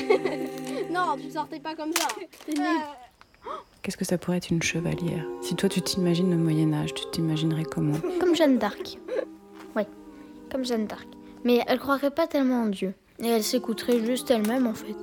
Non, tu sortais pas comme ça. Qu'est-ce que ça pourrait être une chevalière? Si toi tu t'imagines le Moyen-Âge, tu t'imaginerais comment? Comme Jeanne d'Arc. Oui, comme Jeanne d'Arc. Mais elle croirait pas tellement en Dieu. Et elle s'écouterait juste elle-même en fait.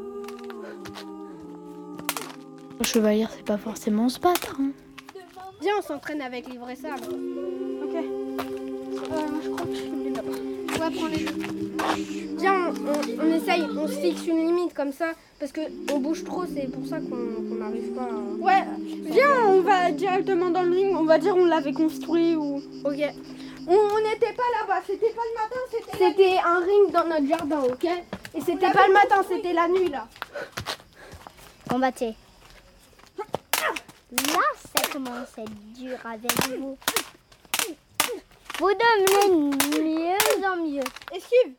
Le chevalier, c'est pas forcément se battre. Hein. Viens, on s'entraîne avec les vrais sabres. Ok. Je crois que je suis là-bas. Ouais, prends les deux. Viens, on essaye, on se fixe une limite comme ça, parce qu'on bouge trop, c'est pour ça qu'on n'arrive pas à... Ouais, viens, on va directement dans le ring, on va dire on l'avait construit ou... Ok. On n'était pas là-bas, c'était pas le matin, C'était un ring dans notre jardin, ok? Et c'était pas le matin, c'était la nuit, là. Combattez. Là, ça commence à être dur avec vous. Vous devenez de mieux en mieux. Esquive.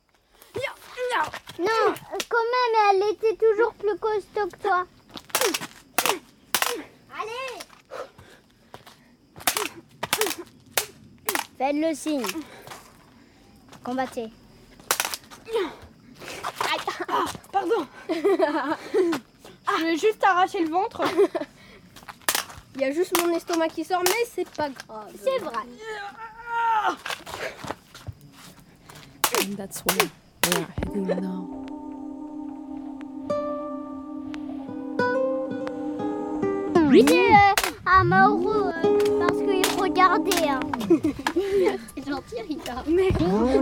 Non, quand même, elle était toujours plus costaud que toi. Allez! Faites le signe. Combattez. Pardon. Je vais juste arracher le ventre. Il y a juste mon estomac qui sort, mais c'est pas grave. C'est vrai. And that's where we are heading now. J'étais amoureux parce qu'il regardait. C'est gentil, Rita.